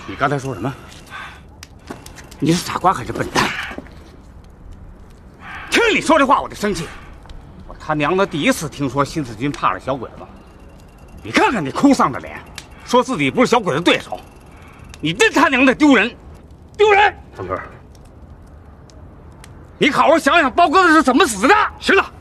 你刚才说什么？你是傻瓜还是笨蛋？听你说这话，我就生气。我他娘的第一次听说新四军怕了小鬼子。你看看你哭丧的脸，说自己不是小鬼子对手，你真他娘的丢人，丢人！ 大哥， 你好好想想，包哥子是怎么死的。 行了。